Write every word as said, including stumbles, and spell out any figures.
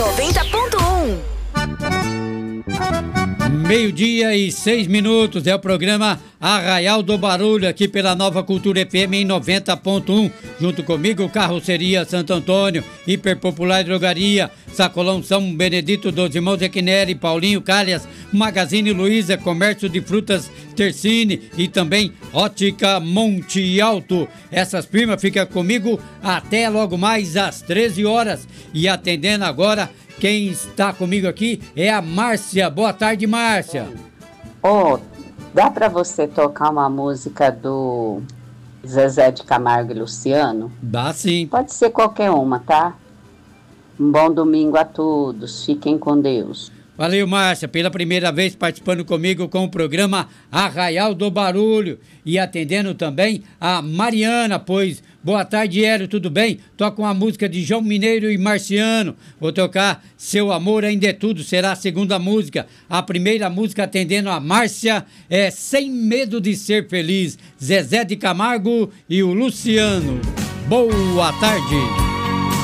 noventa ponto um. Meio-dia e seis minutos, é o programa Arraial do Barulho, aqui pela Nova Cultura F M em noventa ponto um. Junto comigo, Carroceria Santo Antônio, Hiperpopular Drogaria, Sacolão São Benedito dos Irmãos Equineri, Paulinho Calhas, Magazine Luiza, Comércio de Frutas Tercine e também Ótica Monte Alto. Essas firmas ficam comigo até logo mais às treze horas. E atendendo agora, quem está comigo aqui é a Márcia. Boa tarde, Márcia. Ô, oh, dá pra você tocar uma música do Zezé de Camargo e Luciano? Dá sim. Pode ser qualquer uma, tá? Um bom domingo a todos. Fiquem com Deus. Valeu, Márcia, pela primeira vez participando comigo com o programa Arraial do Barulho e atendendo também a Mariana, pois, boa tarde, Hélio, tudo bem? Toca uma música de João Mineiro e Marciano, vou tocar Seu Amor Ainda é Tudo, será a segunda música. A primeira música atendendo a Márcia é Sem Medo de Ser Feliz, Zezé de Camargo e o Luciano. Boa tarde.